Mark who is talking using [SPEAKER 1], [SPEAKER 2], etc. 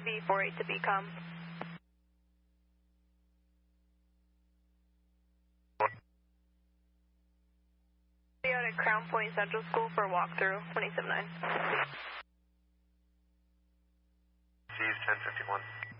[SPEAKER 1] 3B48 to BCOM. We out at Crown Point Central School for a walkthrough, 27-9.
[SPEAKER 2] Steve, 1051.